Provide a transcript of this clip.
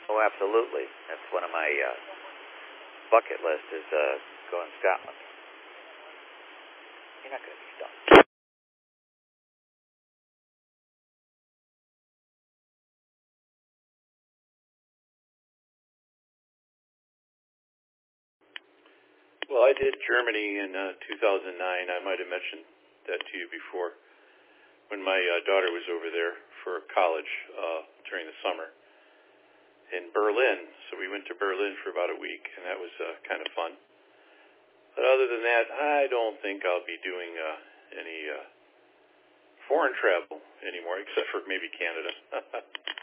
Oh, absolutely. That's one of my bucket list is going to Scotland. You're not going to be stumped. Well, I did Germany in 2009. I might have mentioned that to you before when my daughter was over there for college during the summer in Berlin. So we went to Berlin for about a week, and that was kind of fun. But other than that, I don't think I'll be doing any foreign travel anymore, except for maybe Canada.